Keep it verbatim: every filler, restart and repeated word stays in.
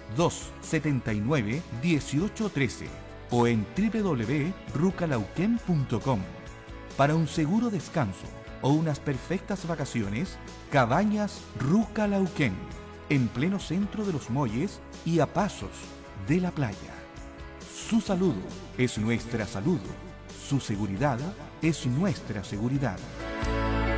dos siete nueve, uno ocho uno tres o en w w w punto rucalauquén punto com. Para un seguro descanso o unas perfectas vacaciones, Cabañas Rucalauquén, en pleno centro de Los Molles y a pasos de la playa. Su salud es nuestra salud, su seguridad es nuestra seguridad.